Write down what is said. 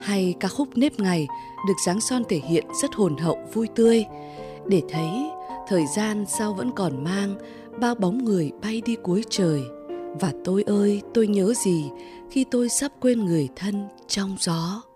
Hay ca khúc Nếp Ngày được Giáng Son thể hiện rất hồn hậu vui tươi, để thấy thời gian sao vẫn còn mang bao bóng người bay đi cuối trời. Và tôi ơi, tôi nhớ gì khi tôi sắp quên người thân trong gió.